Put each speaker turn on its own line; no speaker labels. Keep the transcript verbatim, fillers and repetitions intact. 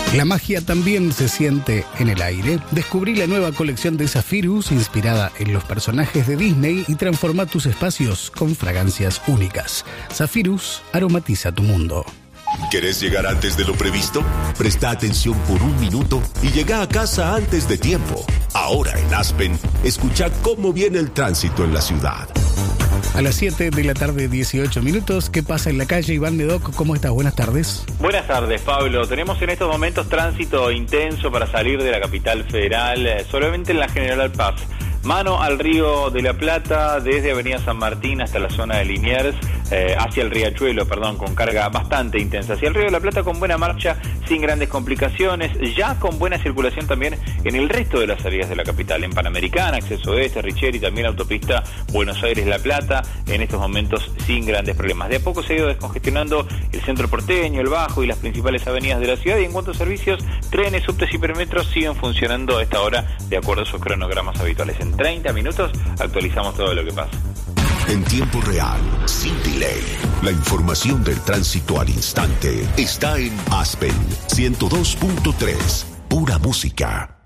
La magia también se siente en el aire. Descubrí la nueva colección de Zephyrus inspirada en los personajes de Disney y transforma tus espacios con fragancias únicas. Zephyrus aromatiza tu mundo.
¿Querés llegar antes de lo previsto? Presta atención por un minuto y llega a casa antes de tiempo. Ahora en Aspen, escucha cómo viene el tránsito en la ciudad.
A las siete de la tarde, dieciocho minutos. ¿Qué pasa en la calle? Iván Medoc, ¿cómo estás? Buenas tardes.
Buenas tardes, Pablo. Tenemos en estos momentos tránsito intenso para salir de la capital federal, eh, solamente en la General Paz. Mano al Río de la Plata, desde Avenida San Martín hasta la zona de Liniers, eh, hacia el Riachuelo, perdón, con carga bastante intensa. Hacia el Río de la Plata con buena marcha, sin grandes complicaciones, ya con buena circulación también en el resto de las salidas de la capital, en Panamericana, Acceso Este, Richeri, también autopista Buenos Aires-La Plata, en estos momentos sin grandes problemas. De a poco se ha ido descongestionando el centro porteño, el Bajo y las principales avenidas de la ciudad, y en cuanto a servicios, trenes, subtes y hipermetros siguen funcionando a esta hora de acuerdo a sus cronogramas habituales. En treinta minutos actualizamos todo lo que pasa.
En tiempo real, sin delay, la información del tránsito al instante está en Aspen ciento dos punto tres, pura música.